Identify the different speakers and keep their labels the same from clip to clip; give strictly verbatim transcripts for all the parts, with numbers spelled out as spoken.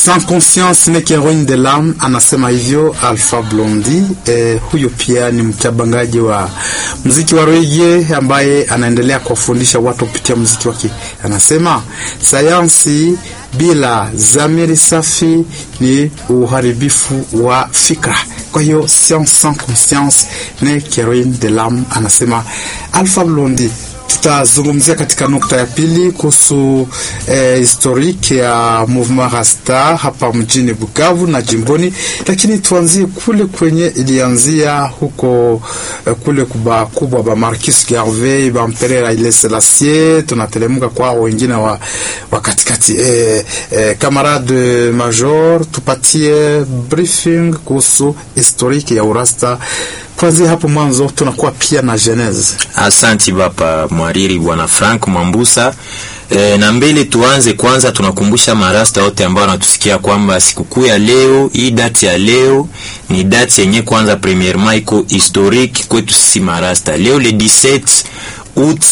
Speaker 1: Sans conscience n'est qu'héroïne de l'âme, anasema hivyo Alpha Blondy. Eh, huyo pia ni mchabangaji wa muziki wa reggae ambaye anaendelea kuwafundisha watu kupitia muziki wake. Anasema sayansi bila dhamiri safi ni uharibifu wa fikra. Kwa hiyo science sans conscience n'est qu'héroïne de l'âme, anasema Alpha Blondy. Tutazungumzia katika nukta ya pili kuhusu eh, historiki ya movement Rasta hapa mjini Bukavu na jimboni, lakini tuanzie kule kwenye ilianzia huko eh, kule kuba kubwa ba Marcus Garvey ba Empereur Haile Selassie. Tunatelemuka kwa wengine wa, wa katikati eh, eh, camarade major, tupatie briefing kuhusu historiki ya Urasta. Kwanza hapo mwanzo tunakuwa pia na genese.
Speaker 2: Asante baba mwariri bwana Frank Mambusa. E, na mbele tuanze kwanza tunakumbusha marasta wote ambao wanatusikia kwamba sikukuu ya leo, hii date ya leo ni date yenye kwanza premièrement iko historique kwetu sisi marasta. Leo le dix-sept août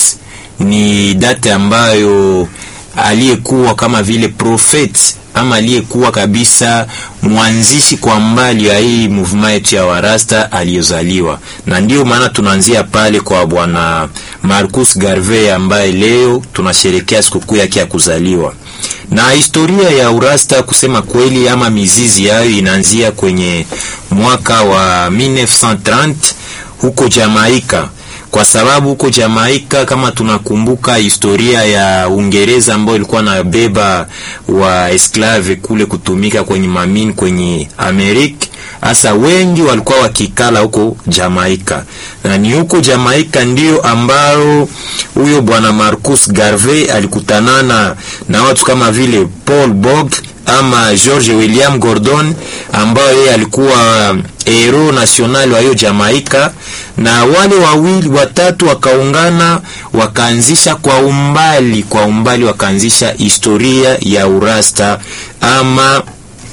Speaker 2: ni date ambayo aliyekuwa kama vile prophet ama aliyekuwa kabisa mwanzishi kwa mbali ya hii movement ya Warasta aliyozaliwa, na ndio maana tunaanzia pale kwa bwana Marcus Garvey ambaye leo tunasherehekea sikukuu yake ya kuzaliwa. Na historia ya Urasta kusema kweli ama mizizi yao inaanzia kwenye mwaka wa mille neuf cent trente huko Jamaica. Kwa sababu huko Jamaica kama tunakumbuka historia ya Uingereza ambayo ilikuwa na beba wa esclave kule kutumika kwenye mamini kwenye Amerika, hasa wengi walikuwa wakikala huko Jamaica. Na ni huko Jamaica ndio ambao huyo bwana Marcus Garvey alikutanana na watu kama vile Paul Bog ama George William Gordon ambao yeye alikuwa hero national wa hiyo Jamaica, na wale wawili watatu wakaungana wakaanzisha kwa umbali kwa umbali wakaanzisha historia ya Urasta ama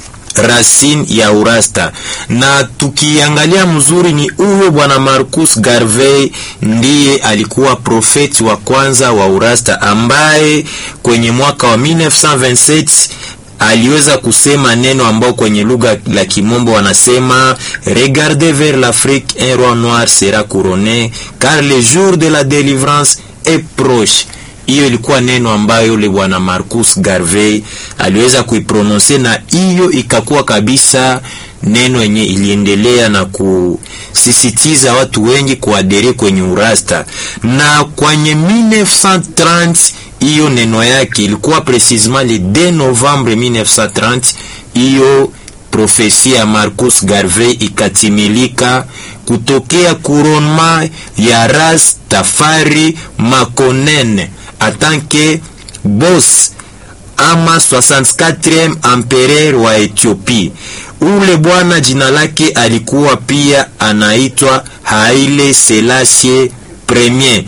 Speaker 2: racine ya Urasta. Na tukiangalia mzuri ni huyo bwana Marcus Garvey ndiye alikuwa profeti wa kwanza wa Urasta ambaye kwenye mwaka wa mille neuf cent vingt-sept aliweza kusema neno ambao kwenye lugha la Kimombo wanasema regardez vers l'Afrique, un roi noir sera couronné car le jour de la délivrance est proche. Hiyo ilikuwa neno ambayo yule bwana Marcus Garvey aliweza kuiprononce, na hiyo ikakuwa kabisa neno yenye iliendelea na kusisitiza watu wengi kuadere kwenye Urasta. Na kwenye mille neuf cent trente hiyo neno yake ilikuwa precisement le deux novembre mille neuf cent trente, hiyo profesia ya Marcus Garvey ikatimilika kutokea couronnement ya Rastafari Makonnen atanke boss ama soixante-quatrième empereur wa Ethiopia. Ule bwana jina lake alikuwa pia anaitwa Haile Selassie Premier.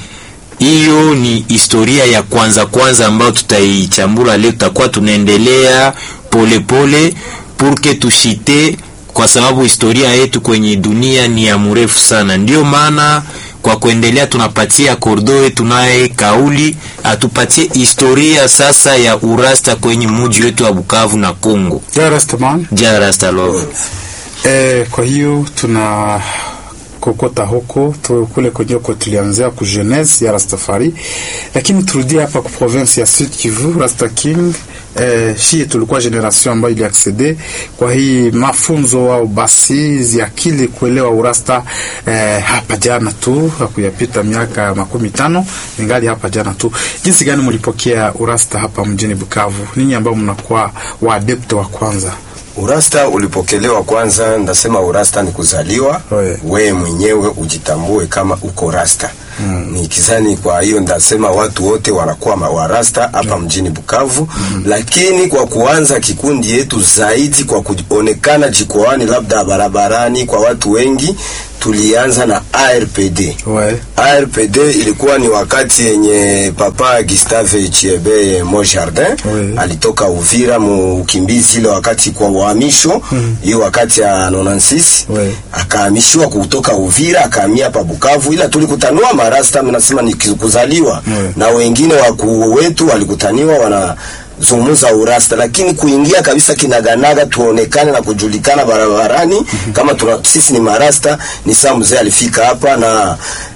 Speaker 2: Hiyo ni historia ya kwanza kwanza ambayo tutaichambula leo. Tutakuwa tunaendelea pole pole purke tushite, kwa sababu historia yetu kwenye dunia ni ya mrefu sana. Ndio maana kwa kuendelea tunapatia kordoe tunaye kauli atupatie historia sasa ya Urasta kwenye mji wetu wa Bukavu na Kongo.
Speaker 1: Ja Rasta man,
Speaker 2: ja Rasta love.
Speaker 1: Eh, kwa hiyo tuna kokota huko kule kwenye kwa tulianzia ku jeunesse ya Rastafari, lakini turudie hapa ku province ya Sud Kivu. Rasta King eh, shie tulikuwa generation ambayo ili accede kwa hii mafunzo wao basi ya kile kuelewa Urasta eh, hapa jana tu hakuyapita miaka makumi tano, ningali hapa jana tu. Jinsi gani mlipokea Urasta hapa mjini Bukavu, ninyi ambao mnakuwa wa adept wa kwanza?
Speaker 3: Urasta ulipokelewa kwanza, ndasema Urasta ni kuzaliwa, we mwenyewe ujitambue kama uko Rasta. Mm. Ni kizani, kwa hiyo ndasema watu wote wanakuwa Warasta hapa yeah. mjini Bukavu. Mm. Lakini kwa kuanza kikundi yetu zaidi kwa kuonekana jikoani labda barabarani kwa watu wengi, tulianza na A R P D. Ouais. A R P D ilikuwa ni wakati yenye Papa Gustave Chiebe Mojardin ouais. alitoka Uvira mu ukimbizi ile wakati kwa uhamisho hiyo mm. wakati ya nonansis ouais. akahamishwa kutoka Uvira akahamia hapa Bukavu, ila tulikutanua marasta mnasema ni kuzaliwa ouais. na wengine wakuu wetu walikutaniwa wana zungumza urasta, lakini kuingia kabisa kinaganaga tuonekane na kujulikana barabarani mm-hmm. kama tuna, sisi ni marasta, ni saa mzee alifika hapa. Na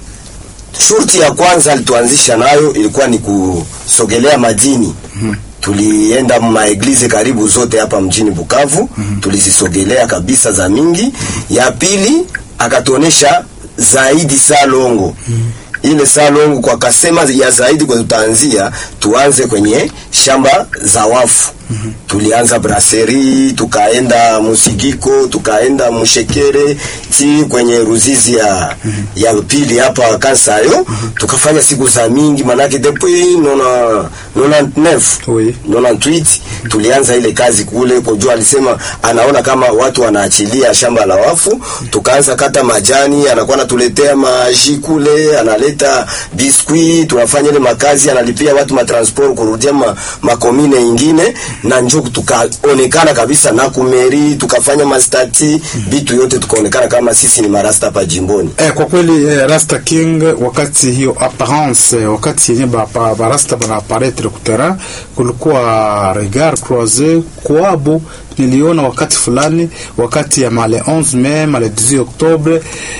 Speaker 3: shurti ya kwanza alituanzisha nayo ilikuwa ni kusogelea madini mm-hmm. Tulienda maeglize karibu zote hapa mjini Bukavu mm-hmm. tulizisogelea kabisa za mingi mm-hmm. Ya pili akatuonesha zaidi salongo mm-hmm. Ile salongo kwa kasema ya zaidi kwa tutaanzia tuanze kwenye shamba za wafu mm-hmm. Tulianza brasserie, tukaenda Musigiko, tukaenda Mushekere ti kwenye Ruzizi ya mm-hmm. ya pili hapa Kansayo mm-hmm. Tukafanya siku za mingi, manake depuis nona nona neuf oui. nona tweet tulianza ile kazi kule kwa jua. Alisema anaona kama watu wanaachilia shamba la wafu, tukaanza kata majani, anakuwa anatuletea maji kule, analeta biskuit, tunafanya ile makazi, analipia watu matransport kurudia ma, makomine ingine, na njoo tukaonekana kabisa na kumeri, tukafanya mastati vitu yote, tukaonekana kama sisi ni marasta hapa jimboni.
Speaker 1: Eh, kwa kweli eh, Rasta King wakati hiyo apparence, wakati yenye ba, ba, ba rasta bana apparaître kutera, kulikuwa regard croisé kwabo. Niliona wakati fulani, wakati ya male onze mai, male dix-huit octobre,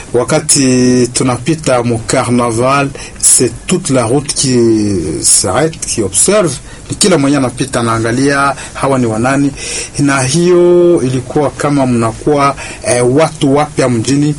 Speaker 1: wakati tunapita mu carnaval, c'est toute la route qui s'arrête, qui observe, kila mwenye anapita anaangalia hawa ni wanani. Na hiyo ilikuwa kama mnakuwa eh, watu wapya mjini.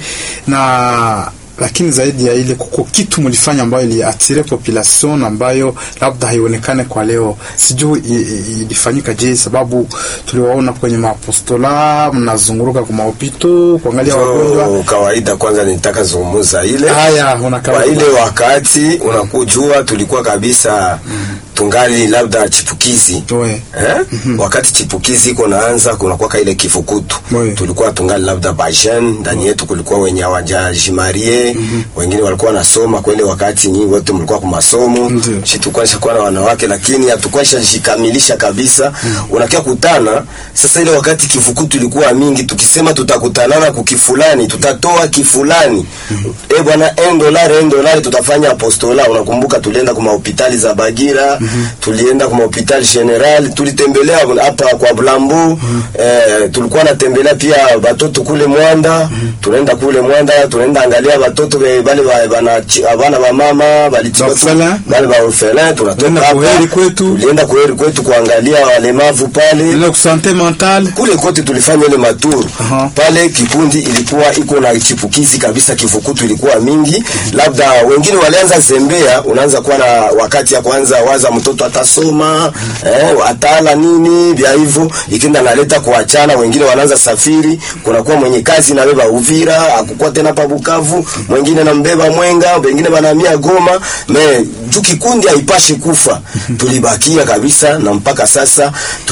Speaker 1: Na lakini zaidi ya ile kuko kitu mlifanya ambayo iliatire population ambayo labda haionekane kwa leo. Sijui ilifanyika je, sababu tuliwaona kwenye maapostola mnazunguruka kwa maopito kuangalia wagonjwa.
Speaker 3: Kawaida kwanza nitaka zungumza ile.
Speaker 1: Haya, unakawa
Speaker 3: ile wakati unakujua tulikuwa kabisa mm. tungali labda chipukizi. Eh? Mm-hmm. Wakati chipukizi iko naanza kunakuwa ile kifukutu. Oe. Tulikuwa tungali labda bajen, ndani yetu kulikuwa wenye hawajajimarie. Mm-hmm. Wengine walikuwa nasoma kwa ile wakati, nyinyi wote mlikuwa kwa masomo. Mm-hmm. Sisi tulikuwa shakuwa na wanawake, lakini hatukuwa shikamilisha kabisa. Mm-hmm. Unakia kutana sasa ile wakati kifukutu ilikuwa mingi, tukisema tutakutanana kukifulani, tutatoa kifulani. Mm-hmm. Eh bwana, un dollar un dollar tutafanya apostola. Unakumbuka tulienda kwa hospitali za Bagira, mm-hmm. tulienda kwa hospitali general, tulitembelea hapa kwa Blambo, mm-hmm. eh, tulikuwa natembelea pia watoto kule Mwanda, mm-hmm. tunaenda kule Mwanda, tunaenda angalia watoto bale bana abana ba mama bali bale ba orphelin, tunatoka hapa kwetu, tulienda kuheri kwetu kuangalia walemavu pale,
Speaker 1: ile santé mentale
Speaker 3: kule kote tulifanya ile maturu. Uh-huh. Pale kikundi ilikuwa iko na chipukizi kabisa, kifukutu ilikuwa mingi. Mm-hmm. Labda wengine walianza zembea, unaanza kuwa na wakati ya kwanza waza mtoto atasoma, mm-hmm. eh, atala nini vya hivyo, ikinda naleta kuachana. Wengine wanaanza safiri, kuna kuwa mwenye kazi na beba Uvira, akukua tena pa Bukavu, wengine na mbeba Mwenga, wengine banamia Goma. Me juu kikundi haipashi kufa, tulibakia kabisa, na mpaka sasa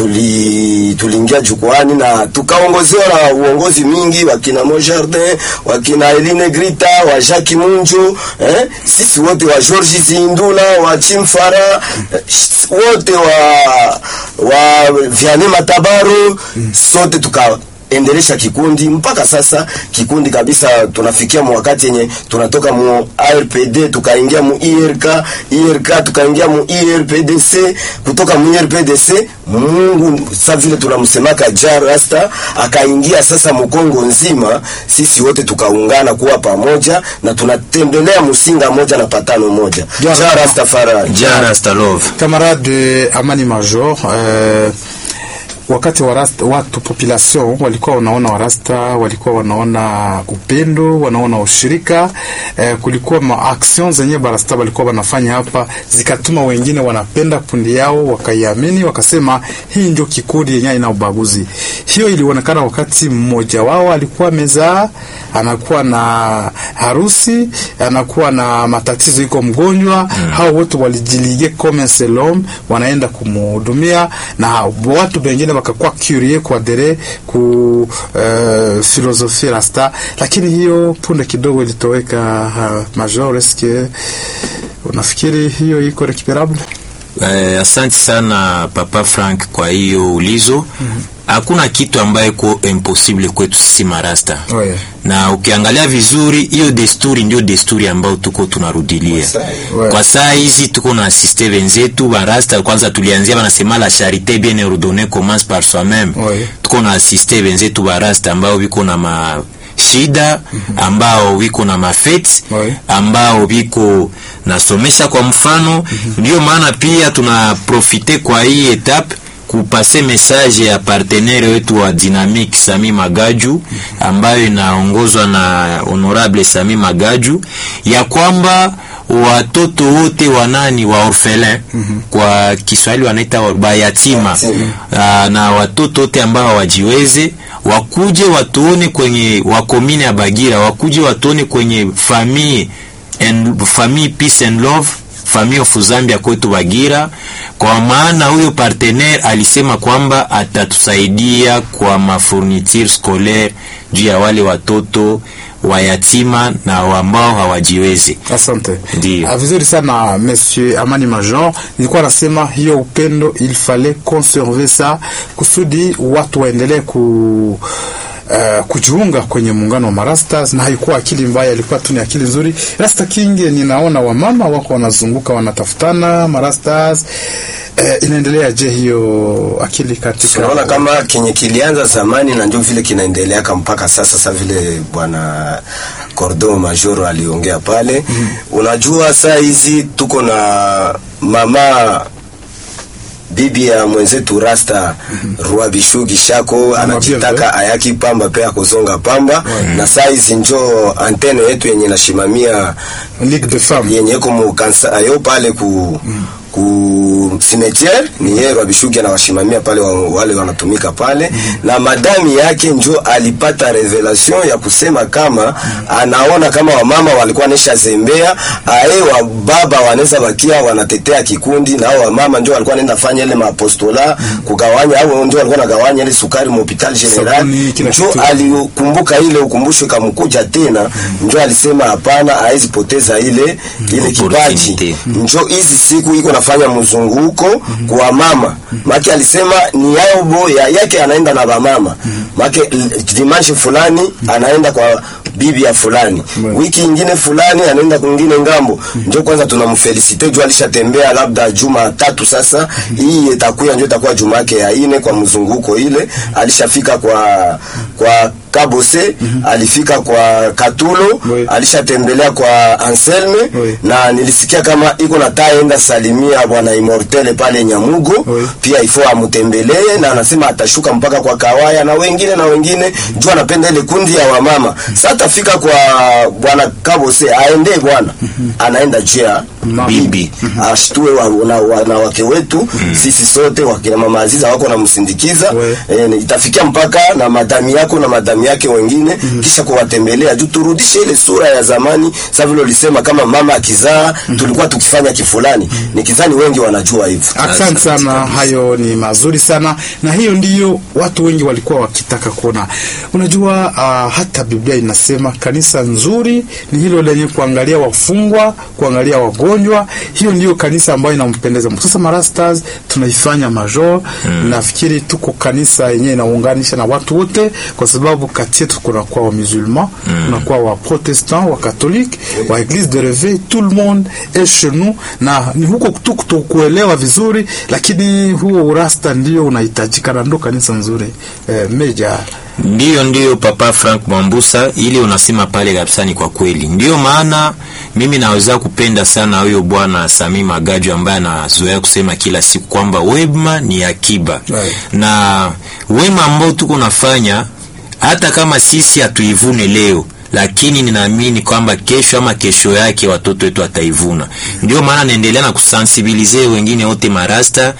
Speaker 3: tuli tuliingia jukwani na tukaongozewa na uongozi mingi, wakina Mojardin, wakina Eline Grita, wa Jacques Munjo, eh, sisi wote wa George Zindula, wa Chimfara, eh, wote wa wa Vianney Matabaro, sote tuka endelesha kikundi mpaka sasa. Kikundi kabisa tunafikia wakati yenye tunatoka mu A R P D tukaingia mu I R K, I R K tukaingia mu I R P D C, kutoka mu I R P D C Mungu sasa vile tunamsemaka Ja Rasta akaingia sasa Mkongo nzima, sisi wote tukaungana kuwa pamoja na tunatembelea msinga moja na patano moja. Ja Rasta Fara,
Speaker 2: Ja Rasta Love.
Speaker 1: Camarade Amani Major, euh wakati wa rasta, watu population walikuwa wanaona warasta, walikuwa wanaona upendo, wanaona ushirika. Eh, kulikuwa ma actions zenye barasta walikuwa wanafanya hapa zikatuma wengine wanapenda kundi yao, wakaiamini, wakasema hii ndio kikundi yenye ina ubaguzi. Hiyo ilionekana wakati mmoja wao alikuwa meza, anakuwa na harusi, anakuwa na matatizo, iko mgonjwa. Mm. Hao wote walijilige comme selom, wanaenda kumhudumia, na watu wengine wakakuwa curieux kwa dere ku uh, filosofia rasta. Lakini hiyo punde kidogo ilitoweka. uh, Major, eske unafikiri hiyo iko recuperable?
Speaker 2: Eh, asante sana Papa Frank kwa hiyo ulizo. Mm-hmm. hakuna kitu ambaye ko impossible kwetu sisi marasta.
Speaker 1: Oye.
Speaker 2: Na ukiangalia vizuri hiyo desturi ndio desturi ambayo tuko tunarudilia.
Speaker 1: Oye.
Speaker 2: Kwa saa hizi tuko na assiste wenzetu marasta, kwanza tulianzia wanasema la charité bien ordonnée commence par soi-même.
Speaker 1: Oye.
Speaker 2: Tuko na assiste wenzetu marasta ambao wiko na ma shida, ambao wiko na mafeti, ambao wiko nasomesha kwa mfano. Ndio maana pia tuna profite kwa hii etape kupase message ya partenaire wetu wa Dynamique Sami Magaju, ambayo inaongozwa na honorable Sami Magaju, ya kwamba watoto wote wanani wa orphelin, mm -hmm. kwa Kiswahili wanaita bayatima, uh, na watoto wote ambao hawajiweze wakuje watuone kwenye wakomine ya Bagira, wakuje watuone kwenye famille and famille peace and love, famille of Zambia kwetu Bagira, kwa maana huyo partenaire alisema kwamba atatusaidia kwa mafourniture scolaire juu ya wale watoto wayatima na ambao hawajiwezi.
Speaker 1: Asante.
Speaker 2: Ndio.
Speaker 1: Vizuri sana Monsieur Amani Major. Nilikuwa nasema hiyo upendo il fallait conserver ça kusudi watu waendelee ku Uh, kujiunga kwenye muungano wa marastas, na haikuwa akili mbaya, ilikuwa tu ni akili nzuri. Rasta King, ninaona wamama wako wanazunguka wanatafutana marastas. Uh, inaendelea je hiyo akili katika?
Speaker 3: Tunaona kama kenye kilianza zamani na ndio vile kinaendelea kama mpaka sasa. Sasa vile bwana Cordon Major aliongea pale, mm -hmm. Unajua saa hizi tuko na mama bibi ya mwenzetu Rasta, mm -hmm. Rua Bishugi Shako anajitaka ayaki pamba pia kuzonga pamba, mm -hmm. Na saizi njo antene yetu yenye nashimamia
Speaker 1: Ligue de Femmes
Speaker 3: yenye ko kansa ayo pale ku, mm -hmm. ku cimetière ni yeye Babishugi anawashimamia pale wale wanatumika pale, mm -hmm. Na madami yake njo alipata revelation ya kusema kama, mm -hmm. anaona kama wamama walikuwa nesha zembea ae wa baba wanaweza bakia wanatetea kikundi, na hao wamama njo walikuwa nenda fanya ile mapostola, mm -hmm. kugawanya au ndio walikuwa nagawanya ile sukari mu hospital general. Njo alikumbuka ile ukumbusho kamkuja tena, mm -hmm. Njo alisema hapana, haizi poteza ile, mm -hmm. ile kipaji, mm -hmm. Njo hizi siku iko nafanya mzunguko, mm -hmm. kwa mama, mm -hmm. Maki alisema ni yao boya yake anaenda na bamama, mm -hmm. Maki dimanche fulani, mm -hmm. anaenda kwa bibi ya fulani, mm -hmm. wiki nyingine fulani anaenda kwingine ngambo, mm -hmm. Ndio kwanza tunamfelicite juu alishatembea labda juma tatu sasa, mm -hmm. Hii itakuwa ndio itakuwa juma yake ya ine kwa mzunguko ile, alishafika kwa kwa Kabose, mm -hmm. alifika kwa Katulo, oui. Alishatembelea kwa Anselme, oui. Na nilisikia kama iko na taenda salimia bwana Immortele pale Nyamugo, oui. Pia ifo amutembelee, na anasema atashuka mpaka kwa Kawaya na wengine na wengine, mm -hmm. Juu anapenda ile kundi ya wamama, mm -hmm. Sasa tafika kwa bwana Kabose aende bwana, mm -hmm. anaenda jia bibi, mm -hmm. ashtue wa, na, wa, na wake wetu, mm -hmm. Sisi sote wakina mama Aziza wako na msindikiza, oui. E, itafikia mpaka na madami yako na madami yake wengine, mm -hmm. Kisha kuwatembelea juu turudishe ile sura ya zamani. Sasa vile ulisema kama mama akizaa, mm -hmm. tulikuwa tukifanya kifulani, mm -hmm. Nikizani wengi wanajua hivyo.
Speaker 1: Asante sana, hayo ni mazuri sana, na hiyo ndiyo watu wengi walikuwa wakitaka kuona. Unajua uh, hata Biblia inasema kanisa nzuri ni hilo lenye kuangalia wafungwa, kuangalia wagonjwa. Hiyo ndiyo kanisa ambayo inampendeza. Sasa marastas tunaifanya Major, mm. Nafikiri tuko kanisa yenyewe inaunganisha na watu wote, kwa sababu kati yetu kuna kwa wa musulman, mm. kuna kwa wa protestant, wa catholique, wa église de réveil, tout le monde est chez nous, na ni huko kutukuto kuelewa vizuri, lakini huo urasta ndio unahitajika, na ndo kanisa nzuri. Eh, meja
Speaker 2: Ndiyo, ndiyo Papa Frank Mwambusa, ili unasema pale kabisa ni kwa kweli. Ndiyo maana mimi naweza kupenda sana huyo bwana Sami Magaju ambaye anazoea kusema kila siku kwamba wema ni akiba, right. Na wema ambao tuko nafanya hata kama sisi hatuivune leo, lakini ninaamini kwamba kesho ama kesho yake watoto wetu wataivuna. Ndio maana naendelea na kusensibilize wengine wote marasta,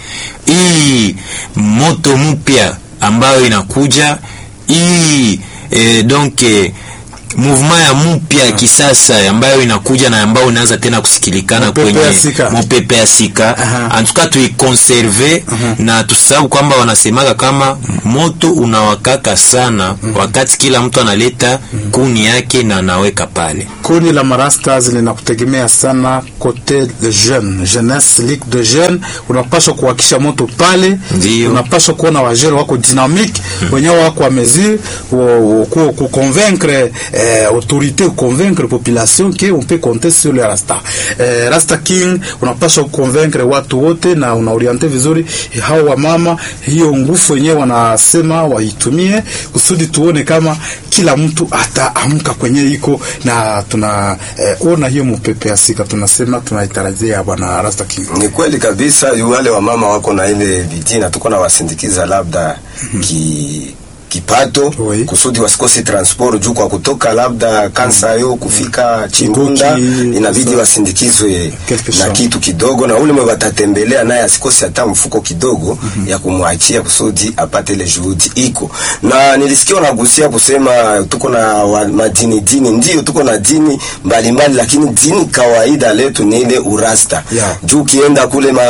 Speaker 2: hii moto mpya ambayo inakuja hii, eh, donc eh, movement ya mpya kisasa ambayo inakuja na ambayo inaanza tena kusikilikana kwenye mopepe ya sika. En tout cas tuikonserve na tusahau kwamba wanasemaga kama moto unawakaka sana wakati kila mtu analeta kuni yake na anaweka pale.
Speaker 1: Kuni la marastas linakutegemea sana kote de jeune, jeunesse, ligue de jeune, unapaswa kuhakisha moto pale, unapaswa kuona wajere wako dynamique, wenyewe wako wa mesure ku convaincre eh, autorité, convaincre population que on peut compter sur le Rasta. Eh, Rasta King unapaswa convaincre watu wote na unaoriente vizuri hao wa mama, hiyo nguvu wenyewe wanasema waitumie kusudi tuone kama kila mtu ataamka kwenye iko na tuna eh, ona hiyo mpepe ya sika, tunasema tunaitarajia bwana Rasta King.
Speaker 3: Ni kweli kabisa, wale wa mama wako na ile bidii na tuko na wasindikiza labda mm-hmm. ki kipato oui. kusudi wasikose transport juu kwa kutoka labda Kansayo kufika Chingunda inabidi wasindikizwe na kitu kidogo, na ule mwe watatembelea naye asikose hata mfuko kidogo mm -hmm. ya kumwachia kusudi apate ile juhudi iko. Na nilisikia unagusia kusema tuko na madini dini, ndio tuko na dini mbalimbali mbali, lakini dini kawaida letu ni ile urasta yeah. juu ukienda kule ma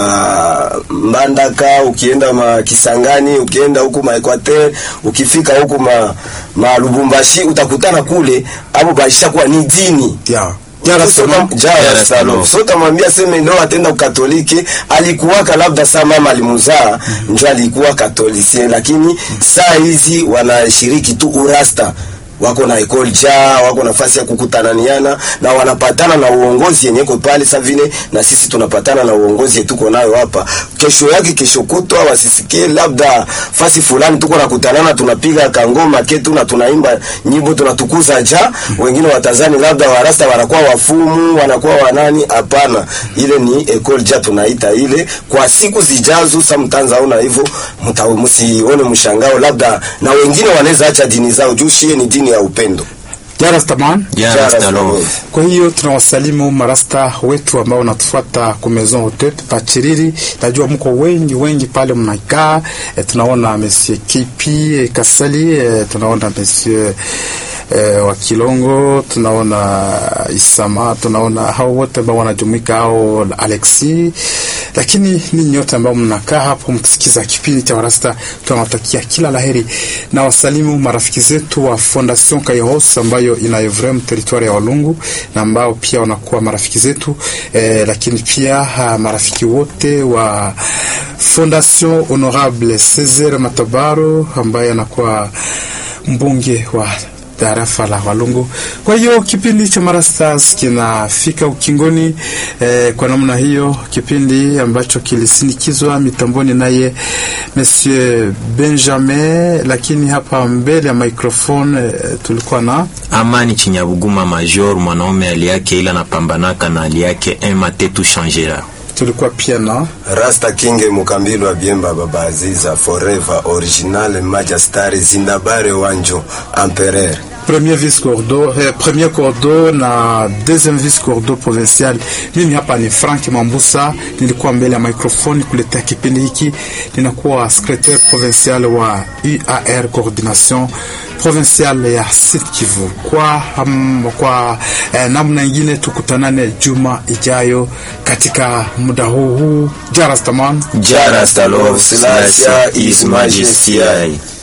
Speaker 3: Mbandaka, ukienda ma Kisangani, ukienda huko ma Equateur, ukifika huko ma, ma Lubumbashi utakutana kule hapo baisha kwa ni dini
Speaker 1: yeah.
Speaker 3: Jara Salom, Jara Salom. So tamwambia sema ndio atenda Katoliki, alikuwa labda saa mama alimuzaa mm-hmm. ndio alikuwa Katoliki, lakini mm-hmm. saa hizi wanashiriki tu urasta. Wako na ekol ja, wako nafasi ya kukutananiana na wanapatana na uongozi yenye iko pale sasa vile na sisi tunapatana na uongozi tuko nayo hapa. Kesho yake kesho kutwa wasisikie labda fasi fulani tuko nakutanana tunapiga kangoma ketu na tunaimba nyimbo tunatukuza ja, wengine watazani labda warasta wanakuwa wafumu, wanakuwa wanani. Hapana, ile ni ekol ja tunaita ile. Kwa siku zijazo sasa mtanzaona hivyo msione mshangao labda na wengine wanaweza acha dini zao juu shie ni dini ya upendo.
Speaker 1: Jarastaman,
Speaker 2: Jarastalov.
Speaker 1: Kwa hiyo tunawasalimu marasta wetu ambao wanatufuata kwa Maison Hotel Pachiriri. Najua mko wengi wengi pale mnakaa. E, tunaona Monsieur Kipi e, Kasali, e, tunaona Monsieur e, wa Kilongo, tunaona Isama, tunaona hao wote ambao wanajumuika, hao Alexi. Lakini ni nyote ambao mnakaa hapo mkisikiza kipindi cha Rasta, tunawatakia kila laheri na wasalimu marafiki zetu wa Fondation Kairos ambayo inaevre territoire ya Walungu na ambao pia wanakuwa marafiki zetu eh, lakini pia ha, marafiki wote wa Fondation Honorable Césaire Matabaro ambaye anakuwa mbunge wa tarafa la Walungu. Kwa hiyo kipindi cha Marastas kinafika ukingoni eh, kwa namna hiyo, kipindi ambacho kilisindikizwa mitamboni naye Monsieur Benjamin, lakini hapa mbele ya microphone eh, tulikuwa na
Speaker 2: Amani Chinyabuguma Major, mwanaume hali yake ila napambanaka na hali yake ema tetu changera.
Speaker 1: Tulikuwa pia na
Speaker 3: Rasta King Mukambilo wa Biemba Baba Aziza Forever Original Majestari Zindabare Wanjo Empereur.
Speaker 1: Premier vice-cordo, eh, premier cordo na deuxième vice-cordo provincial. Mimi hapa ni Frank Mambusa, nilikuwa mbele ya microphone kuletea kipindi hiki. Ninakuwa secrétaire provincial wa U A R coordination provinciale ya Sud Kivu. Kwa um, kwa eh, namna nyingine tukutanane juma ijayo katika muda huu huu. Jarastaman,
Speaker 3: Jarastalov, Silasia is Majesty.